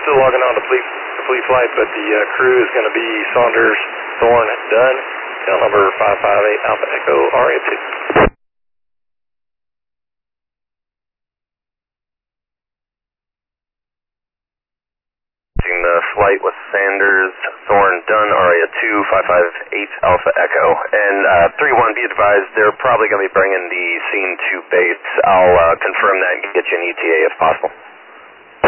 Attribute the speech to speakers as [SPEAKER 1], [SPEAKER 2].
[SPEAKER 1] still logging on to fleet flight, but the crew is going to be Saunders, Thorn, Dunn, tail number 558 Alpha Echo Aria 2.
[SPEAKER 2] The flight with Sanders, Thorn, Dunn, Aria 2, 558 Alpha Echo. And 3-1, be advised, they're probably going to be bringing the scene to base. I'll confirm that and get you an ETA if possible.